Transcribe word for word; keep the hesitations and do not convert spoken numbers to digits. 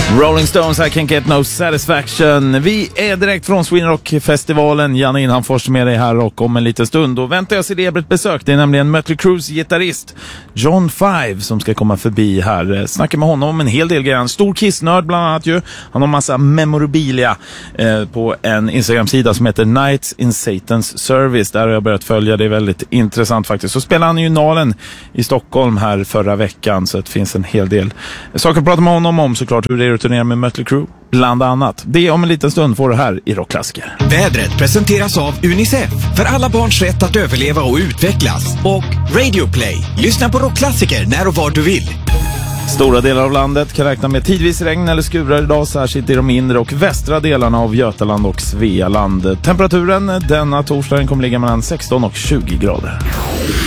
Rolling Stones, I Can't Get No Satisfaction. Vi är direkt från Sweden Rock-festivalen. Janne Inhanfors med dig här, och om en liten stund då väntar jag celebert besök. Det är nämligen Mötley Crues gitarrist John Five som ska komma förbi här. Snacka med honom om en hel del grejer. En stor kissnörd bland annat ju. Han har massa memorabilia eh, på en Instagram-sida som heter Nights in Satan's Service. Där har jag börjat följa. Det är väldigt intressant faktiskt. Så spelade han ju Nalen i Stockholm här förra veckan, så det finns en hel del saker att prata med honom om såklart. Hur det är att turnera med Mötley Crüe bland annat. Det om en liten stund får du här i Rockklassiker. Vädret presenteras av UNICEF för alla barns rätt att överleva och utvecklas. Och Radio Play. Lyssna på Rockklassiker när och var du vill. Stora delar av landet kan räkna med tidvis regn eller skurar idag, särskilt i de inre och västra delarna av Götaland och Svealand. Temperaturen denna torsdagen kommer ligga mellan sexton och tjugo grader.